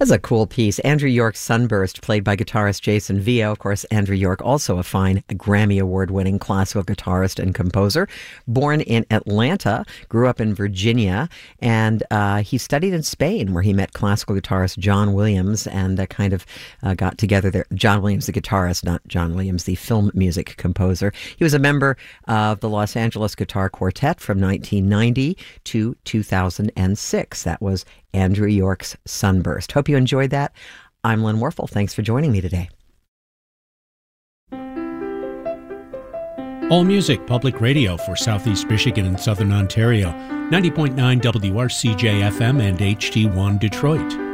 That's a cool piece. Andrew York's Sunburst, played by guitarist Jason Vio. Of course, Andrew York, also a fine Grammy Award-winning classical guitarist and composer. Born in Atlanta, grew up in Virginia, and he studied in Spain, where he met classical guitarist John Williams and got together there. John Williams, the guitarist, not John Williams, the film music composer. He was a member of the Los Angeles Guitar Quartet from 1990 to 2006. That was Andrew York's Sunburst. Hope you enjoyed that. I'm Lynn Warfel. Thanks for joining me today. All Music Public Radio for Southeast Michigan and Southern Ontario. 90.9 WRCJ-FM and HD1 Detroit.